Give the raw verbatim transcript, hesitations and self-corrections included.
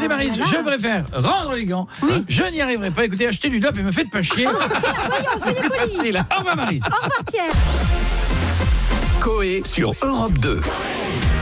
Écoutez Maryse, voilà. je préfère rendre les gants. Oui. Je n'y arriverai pas. Écoutez, achetez du dope et me faites pas chier. Voyons, soyez C'est poli. facile. Au revoir Maryse. Au revoir Pierre. Coé sur Europe deux.